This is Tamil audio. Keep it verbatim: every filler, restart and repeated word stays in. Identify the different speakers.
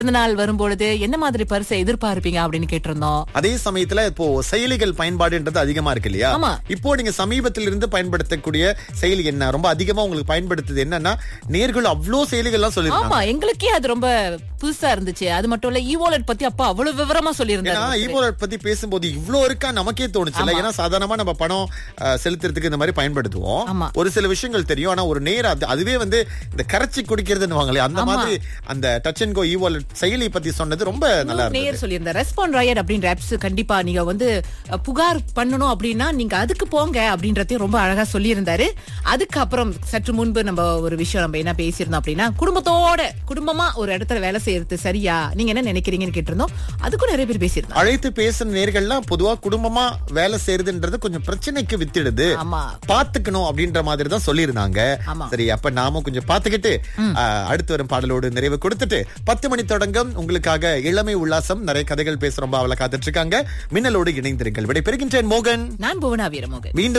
Speaker 1: பிறந்த நாள் வரும்பொழுது என்ன மாதிரி பரிசை எதிர்பார்ப்பீங்க அப்படின்னு கேட்டிருந்தோம்.
Speaker 2: அதே சமயத்துல இப்போ செயலிகள் பயன்பாடுன்றது அதிகமா இருக்கு இல்லையா?
Speaker 1: ஆமா.
Speaker 2: இப்போ நீங்க சமீபத்தில் இருந்து பயன்படுத்தக்கூடிய செயலி என்ன, ரொம்ப அதிகமா உங்களுக்கு பயன்படுத்துது என்னன்னா, நேர்கள் அவ்வளோ செயலிகள் எல்லாம்
Speaker 1: ஆமா,
Speaker 2: சொல்லிருக்காங்க.
Speaker 1: எங்களுக்கே அது ரொம்ப புதுசா இருந்துச்சு. அது மட்டும் இல்ல இ-வாலெட் பத்தி அப்பா அவ்வளவு விவரமா
Speaker 2: ஏன்னா
Speaker 1: சொல்லியிருந்தாரு.
Speaker 2: இ-வாலெட் பத்தி பேசும்போது இவ்ளோ இருக்கா நமக்கே தோணுச்சு இல்ல.
Speaker 1: ஆமா.
Speaker 2: ஏன்னா சாதாரணமா நம்ம பணம் அஹ், செலுத்துறதுக்கு இந்த மாதிரி பயன்படுத்துவோம்.
Speaker 1: ஆமா.
Speaker 2: ஒரு சில விஷயங்கள் தெரியும். ஆனா ஒரு நேரம் அது அதுவே வந்து இந்த கரைச்சி குடிக்கிறதுன்னு வாங்களே அந்த
Speaker 1: ஆமா.
Speaker 2: மாதிரி அந்த டச் அண்ட் கோ இ-வாலெட் செயலி பத்தி சொன்னது ரொம்ப நல்லா இருந்தது.
Speaker 1: நேயர் சொல்லியிருந்தார் ரெஸ்பாண்ட் ராயட் அப்படின்ற ஆப்ஸ் கண்டிப்பா நீங்க வந்து அஹ், புகார் பண்ணணும் அப்படின்னா நீங்க அதுக்கு போங்க அப்படின்றதையும் ரொம்ப அழகா சொல்லியிருந்தாரு. அதுக்கப்புறம் சற்று முன்பு நம்ம ஒரு விஷயம் நம்ம என்ன பேசியிருந்தோம் அப்படின்னா, குடும்பத்தோட குடும்பமா ஒரு இடத்துல வேலை செய்யறது சரியா, நீங்க என்ன நினைக்கிறீங்கன்னு கேட்டிருந்தோம். அதுக்கும் நிறைய பேர் பேசியிருந்தோம்.
Speaker 2: அழைத்து பேசுற நேர்கள்லாம் பொதுவா குடும்பமா வேலை செய்யறதுன்றது கொஞ்சம் பிரச்சனைக்கு வித்திடுது,
Speaker 1: ஆமா.
Speaker 2: பாத்துக்கணும் அப்படின்ற மாதிரி தான் சொல்லியிருந்தாங்க.
Speaker 1: ஆமா.
Speaker 2: சரி, அப்ப நாமும் கொஞ்சம் பாத்துக்கிட்டு அஹ், அடுத்து வரும் பாடலோடு நிறைவு கொடுத்துட்டு பத்து மணி தொடங்கும் உங்களுக்காக இளமை உல்லாசம், நிறைய கதைகள் பேச ரொம்ப அவளை காத்துட்டு இருக்காங்க. மின்னலோடு இணைந்திருங்கள். விடை பெறுகின்றேன் மோகன்.
Speaker 1: நான் புவனா வீரமோகன்.
Speaker 2: மீண்டும்